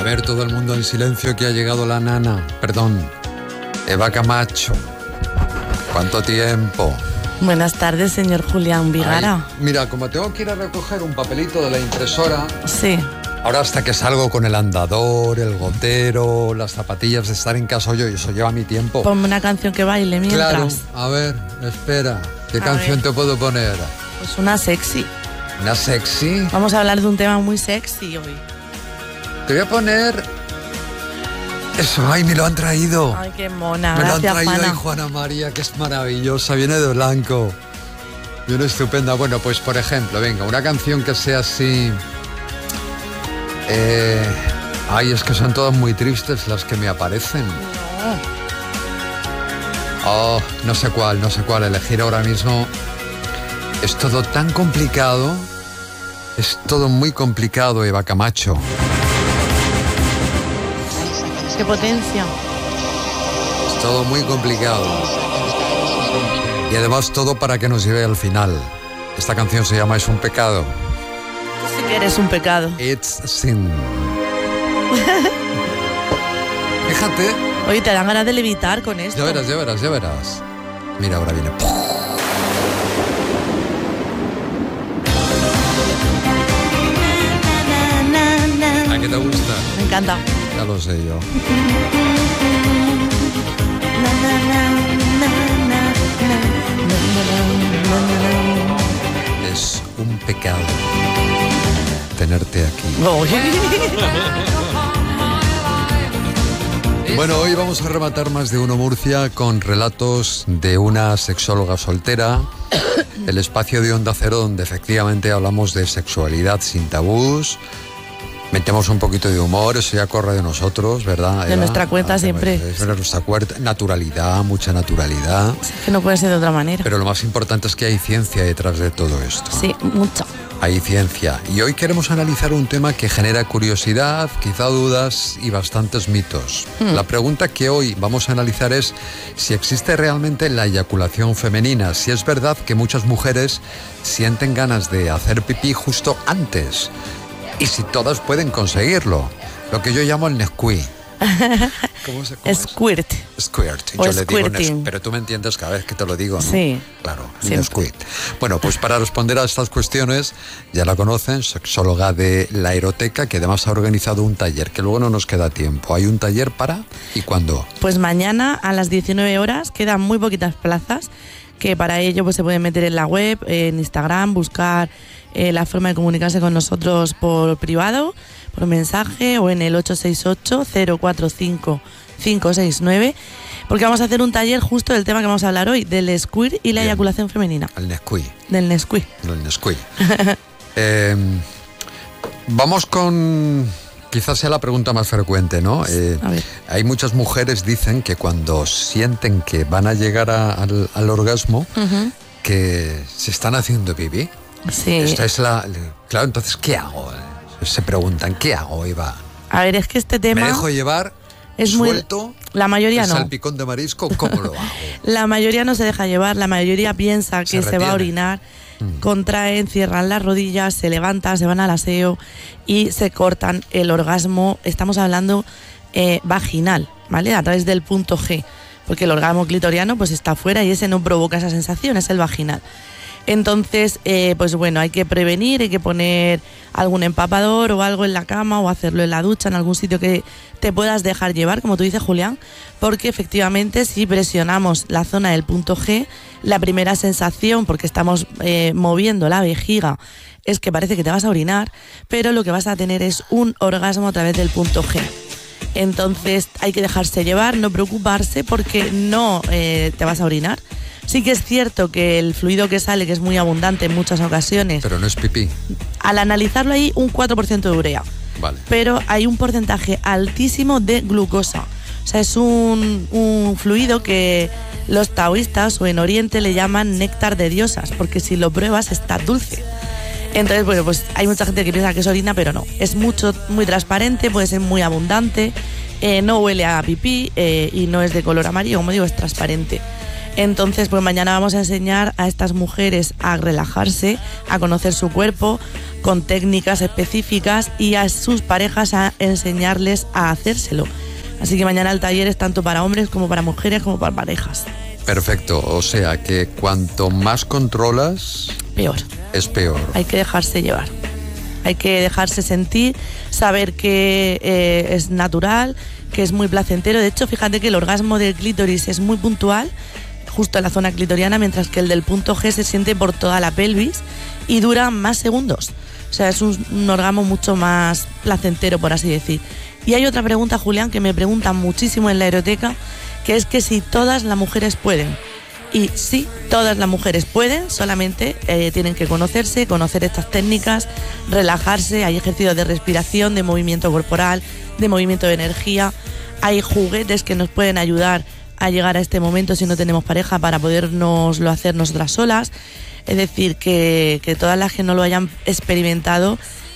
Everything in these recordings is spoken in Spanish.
ver, todo el mundo en silencio, que ha llegado la nana. Perdón, Eva Camacho. ¿Cuánto tiempo? Buenas tardes, señor Julián Vigara. Ay, mira, como tengo que ir a recoger un papelito de la impresora... Sí. Ahora hasta que salgo con el andador, el gotero, las zapatillas de estar en casa yo, y eso lleva mi tiempo. Ponme una canción que baile mientras. Claro, a ver, espera. ¿Qué canción te puedo poner? Pues una sexy. ¿Una sexy? Vamos a hablar de un tema muy sexy hoy. Te voy a poner... Eso, ay, me lo han traído. Ay, qué mona. Me Gracias, lo han traído Juana. ahí Juana María, que es maravillosa, viene de blanco. Viene estupenda. Bueno, pues por ejemplo, venga, una canción que sea así... Ay, es que son todas muy tristes las que me aparecen. Oh, no sé cuál elegir ahora mismo. Es todo tan complicado. Es todo muy complicado, Eva Camacho. Qué potencia. Es todo muy complicado. Y además todo para que nos lleve al final. Esta canción se llama Es un pecado. Sí que eres un pecado. It's sin. Fíjate. Oye, te dan ganas de levitar con esto. Ya verás. Mira, ahora viene. ¿A qué te gusta? Me encanta. Ya lo sé yo. Es un pecado tenerte aquí. Bueno, hoy vamos a rematar Más de Uno Murcia con relatos de una sexóloga soltera, el espacio de Onda Cero donde efectivamente hablamos de sexualidad sin tabús, metemos un poquito de humor, eso ya corre de nosotros, ¿verdad, Eva? De nuestra cuenta siempre. Es de nuestra cuenta, naturalidad, mucha naturalidad. Es que no puede ser de otra manera. Pero lo más importante es que hay ciencia detrás de todo esto. Sí, mucha. Hay ciencia. Y hoy queremos analizar un tema que genera curiosidad, quizá dudas y bastantes mitos. La pregunta que hoy vamos a analizar es si existe realmente la eyaculación femenina, si es verdad que muchas mujeres sienten ganas de hacer pipí justo antes y si todas pueden conseguirlo, lo que yo llamo el Nesquí. ¿Cómo Squirt. Squirt. O Yo le digo squirting. pero tú me entiendes cada vez que te lo digo, ¿no? Sí. Claro, Siempre. Squirt. Bueno, pues para responder a estas cuestiones, ya la conocen, sexóloga de La Eroteca, que además ha organizado un taller, que luego no nos queda tiempo. ¿Hay un taller para? ¿Y cuándo? Pues mañana a las 19 horas quedan muy poquitas plazas, que para ello pues se pueden meter en la web, en Instagram, buscar la forma de comunicarse con nosotros por privado, por mensaje o en el 868-045-569, porque vamos a hacer un taller justo del tema que vamos a hablar hoy, del squirt y la eyaculación femenina. El Nesquí. Del Nesquí. El Nesquí. Vamos con... Quizás sea la pregunta más frecuente, ¿no? A ver. Hay muchas mujeres dicen que cuando sienten que van a llegar al orgasmo, que se están haciendo pipí. Sí. Esta es la... Claro, entonces, ¿qué hago? Se preguntan, ¿qué hago, Eva? A ver, es que este tema... ¿Me dejo llevar? Es ¿Suelto? La mayoría no. ¿Salpicón de marisco? ¿Cómo lo hago? La mayoría no se deja llevar, la mayoría piensa que se va a orinar, contraen, cierran las rodillas, se levantan, se van al aseo y se cortan el orgasmo. Estamos hablando vaginal, ¿vale? A través del punto G, porque el orgasmo clitoriano pues está fuera y ese no provoca esa sensación, es el vaginal. Entonces, pues bueno, hay que prevenir, hay que poner algún empapador o algo en la cama o hacerlo en la ducha, en algún sitio que te puedas dejar llevar, como tú dices, Julián, porque efectivamente si presionamos la zona del punto G, la primera sensación, porque estamos moviendo la vejiga, es que parece que te vas a orinar, pero lo que vas a tener es un orgasmo a través del punto G. Entonces hay que dejarse llevar, no preocuparse porque no te vas a orinar. Sí que es cierto que el fluido que sale, que es muy abundante en muchas ocasiones, Pero no es pipí. al analizarlo hay un 4% de urea, Vale. pero hay un porcentaje altísimo de glucosa. O sea, es un fluido que los taoístas o en Oriente le llaman néctar de diosas, porque si lo pruebas está dulce. Entonces, bueno, pues hay mucha gente que piensa que es orina, pero no. Es muy transparente, puede ser muy abundante, no huele a pipí y no es de color amarillo, como digo, es transparente. Entonces, pues mañana vamos a enseñar a estas mujeres a relajarse, a conocer su cuerpo con técnicas específicas y a sus parejas a enseñarles a hacérselo. Así que mañana el taller es tanto para hombres como para mujeres como para parejas. Perfecto, o sea que cuanto más controlas, peor. Es peor. Hay que dejarse llevar, hay que dejarse sentir, saber que es natural, que es muy placentero. De hecho, fíjate que el orgasmo del clítoris es muy puntual, justo en la zona clitoriana, mientras que el del punto G se siente por toda la pelvis y dura más segundos. O sea, es un orgasmo mucho más placentero, por así decir. Y hay otra pregunta, Julián, que me preguntan muchísimo en la eroteca, que es que si todas las mujeres pueden. Y sí, todas las mujeres pueden, solamente tienen que conocerse, conocer estas técnicas, relajarse. Hay ejercicios de respiración, de movimiento corporal, de movimiento de energía. Hay juguetes que nos pueden ayudar a llegar a este momento si no tenemos pareja para podernoslo hacer nosotras solas. Es decir, que todas las que no lo hayan experimentado,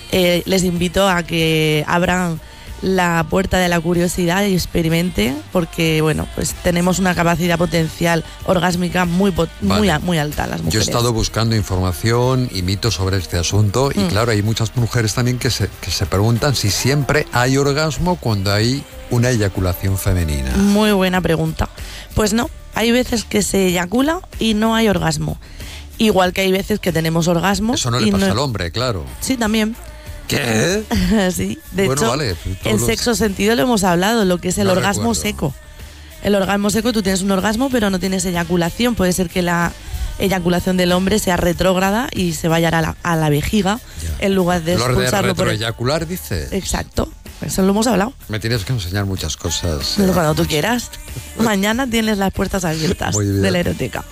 les invito a que abran la puerta de la curiosidad y experimenten, porque bueno, pues tenemos una capacidad potencial orgásmica muy alta las mujeres. Yo he estado buscando información y mitos sobre este asunto y claro, hay muchas mujeres también que se preguntan si siempre hay orgasmo cuando hay una eyaculación femenina. Muy buena pregunta. Pues no, hay veces que se eyacula y no hay orgasmo. Igual que hay veces que tenemos orgasmos. Eso no le pasa al hombre, claro. Sí, también. ¿Qué? Sí, de hecho, vale, en sexo sentido lo hemos hablado, lo que es el orgasmo seco. El orgasmo seco, tú tienes un orgasmo pero no tienes eyaculación. Puede ser que la eyaculación del hombre sea retrógrada y se vaya a la vejiga, ya, en lugar de expulsarlo por retroeyacular, dices. Exacto, eso lo hemos hablado. Me tienes que enseñar muchas cosas. Pero cuando tú quieras. Mañana tienes las puertas abiertas de la eroteca.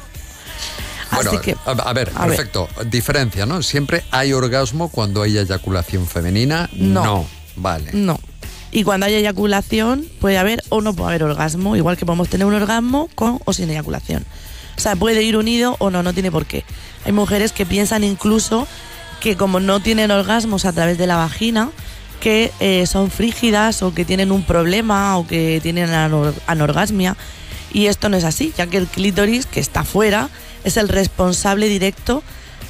Bueno, así que, a ver, perfecto. Diferencia, ¿no? ¿Siempre hay orgasmo cuando hay eyaculación femenina? No. Vale. No. Y cuando hay eyaculación puede haber o no puede haber orgasmo, igual que podemos tener un orgasmo con o sin eyaculación. O sea, puede ir unido o no tiene por qué. Hay mujeres que piensan incluso que como no tienen orgasmos a través de la vagina, que son frígidas o que tienen un problema o que tienen anorgasmia. Y esto no es así, ya que el clítoris, que está fuera, es el responsable directo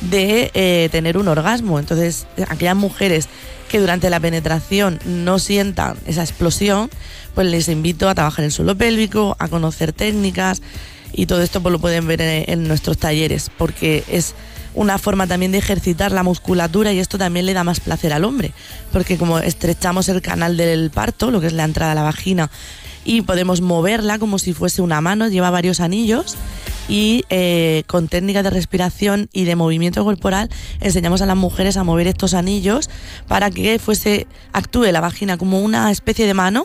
de tener un orgasmo. Entonces, aquellas mujeres que durante la penetración no sientan esa explosión, pues les invito a trabajar el suelo pélvico, a conocer técnicas, y todo esto pues lo pueden ver en nuestros talleres, porque es una forma también de ejercitar la musculatura y esto también le da más placer al hombre, porque como estrechamos el canal del parto, lo que es la entrada a la vagina, y podemos moverla como si fuese una mano, lleva varios anillos y con técnicas de respiración y de movimiento corporal enseñamos a las mujeres a mover estos anillos para que actúe la vagina como una especie de mano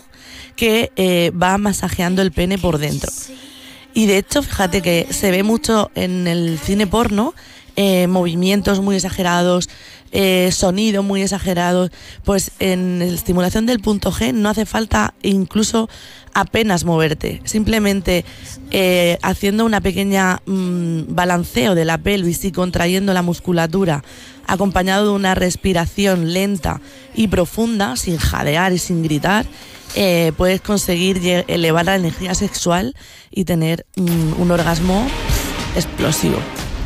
que va masajeando el pene por dentro. Y de hecho, fíjate que se ve mucho en el cine porno, movimientos muy exagerados, sonido muy exagerado. Pues en la estimulación del punto G no hace falta incluso apenas moverte, simplemente haciendo una pequeña balanceo de la pelvis y contrayendo la musculatura, acompañado de una respiración lenta y profunda, sin jadear y sin gritar, puedes conseguir elevar la energía sexual y tener un orgasmo explosivo.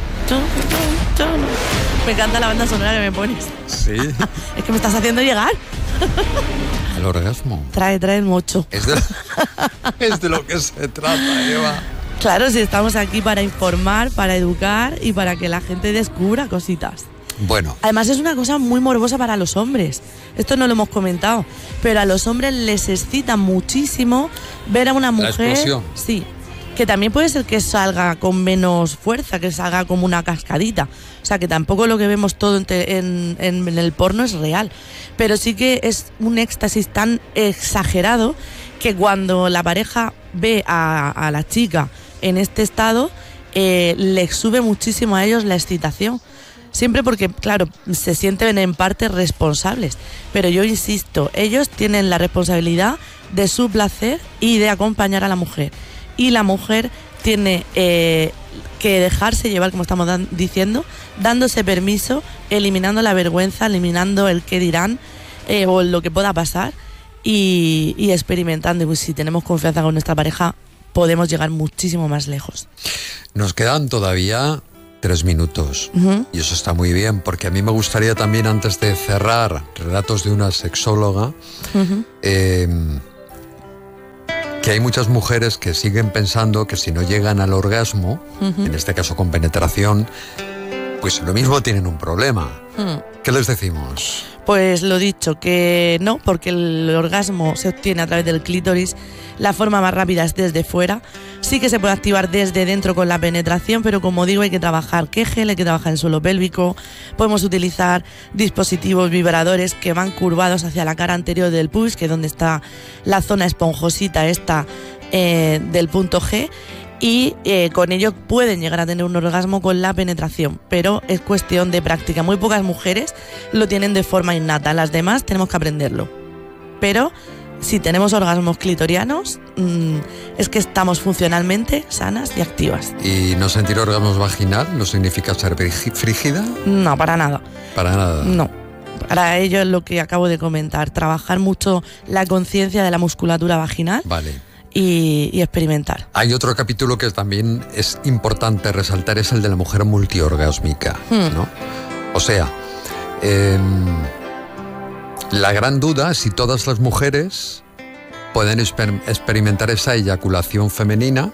Me encanta la banda sonora que me pones. Sí. Es que me estás haciendo llegar. El orgasmo. Trae mucho. Es de lo que se trata, Eva. Claro, si estamos aquí para informar, para educar y para que la gente descubra cositas. Bueno. Además es una cosa muy morbosa para los hombres. Esto no lo hemos comentado, pero a los hombres les excita muchísimo ver a una mujer. La explosión. Sí. Que también puede ser que salga con menos fuerza, que salga como una cascadita. O sea, que tampoco lo que vemos todo en el porno es real. Pero sí que es un éxtasis tan exagerado que cuando la pareja ve a la chica en este estado, les sube muchísimo a ellos la excitación. Siempre porque, claro, se sienten en parte responsables. Pero yo insisto, ellos tienen la responsabilidad de su placer y de acompañar a la mujer. Y la mujer tiene que dejarse llevar, como estamos diciendo, dándose permiso, eliminando la vergüenza, eliminando el qué dirán o lo que pueda pasar y experimentando. Y pues si tenemos confianza con nuestra pareja, podemos llegar muchísimo más lejos. Nos quedan todavía 3 minutos. Y eso está muy bien, porque a mí me gustaría también, antes de cerrar Relatos de una sexóloga, que hay muchas mujeres que siguen pensando que si no llegan al orgasmo, en este caso con penetración, pues lo mismo tienen un problema. ¿Qué les decimos? Pues lo dicho, que no, porque el orgasmo se obtiene a través del clítoris. La forma más rápida es desde fuera. Sí que se puede activar desde dentro con la penetración, pero como digo, hay que trabajar Kegel, hay que trabajar en suelo pélvico. Podemos utilizar dispositivos vibradores que van curvados hacia la cara anterior del pubis, que es donde está la zona esponjosita esta del punto G. Y con ello pueden llegar a tener un orgasmo con la penetración, pero es cuestión de práctica. Muy pocas mujeres lo tienen de forma innata, las demás tenemos que aprenderlo. Pero si tenemos orgasmos clitorianos, es que estamos funcionalmente sanas y activas. ¿Y no sentir orgasmos vaginal no significa ser frígida? No, para nada. Para nada. No. Para ello es lo que acabo de comentar, trabajar mucho la conciencia de la musculatura vaginal. Vale. Y experimentar. Hay otro capítulo que también es importante resaltar, es el de la mujer multiorgásmica, ¿no? O sea, la gran duda es si todas las mujeres pueden experimentar esa eyaculación femenina.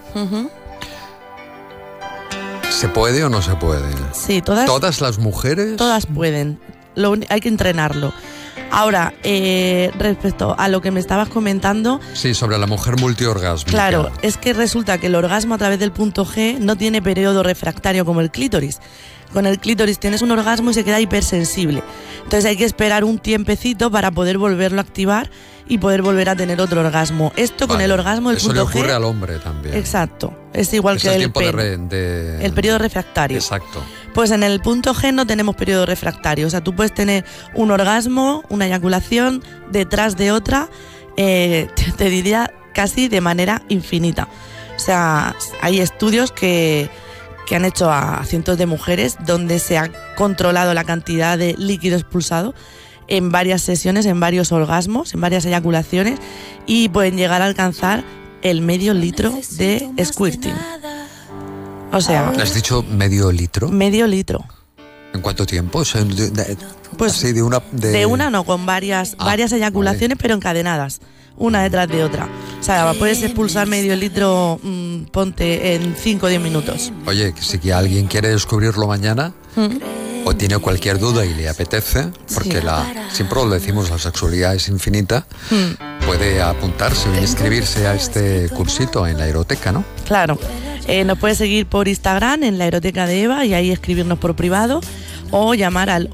¿Se puede o no se puede? Sí, ¿Todas las mujeres? Todas pueden. Hay que entrenarlo. Ahora, respecto a lo que me estabas comentando... Sí, sobre la mujer multiorgásmica. Claro, es que resulta que el orgasmo a través del punto G no tiene periodo refractario como el clítoris. Con el clítoris tienes un orgasmo y se queda hipersensible. Entonces hay que esperar un tiempecito para poder volverlo a activar y poder volver a tener otro orgasmo. Esto con el orgasmo del punto G... Eso le ocurre al hombre también. Exacto. Es igual que el tiempo el periodo refractario. Exacto. Pues en el punto G no tenemos periodo refractario. O sea, tú puedes tener un orgasmo, una eyaculación, detrás de otra, te diría casi de manera infinita. O sea, hay estudios que han hecho a cientos de mujeres donde se ha controlado la cantidad de líquido expulsado en varias sesiones, en varios orgasmos, en varias eyaculaciones, y pueden llegar a alcanzar el medio litro de squirting. O sea... ¿Has dicho medio litro? Medio litro. ¿En cuánto tiempo? O sea, pues sí, de una no, con varias eyaculaciones, vale, pero encadenadas, una detrás de otra. O sea, puedes expulsar medio litro, ponte, en 5 o 10 minutos. Oye, si alguien quiere descubrirlo mañana, o tiene cualquier duda y le apetece, porque siempre lo decimos, la sexualidad es infinita, puede apuntarse o inscribirse a este cursito en la Eroteca, ¿no? Claro. Nos puede seguir por Instagram en la Eroteca de Eva y ahí escribirnos por privado o llamar al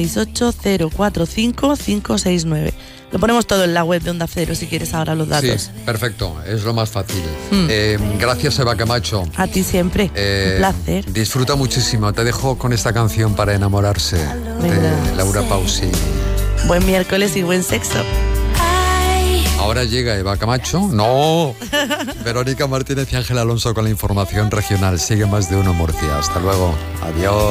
868-045-569. Lo ponemos todo en la web de Onda Cero si quieres ahora los datos. Sí, perfecto, es lo más fácil. Gracias, Eva Camacho. A ti siempre, un placer. Disfruta muchísimo, te dejo con esta canción para enamorarse de Laura Pausini. Buen miércoles y buen sexo. Ahora llega Eva Camacho. ¡No! Verónica Martínez y Ángel Alonso con la información regional. Sigue Más de Uno Murcia. Hasta luego. Adiós.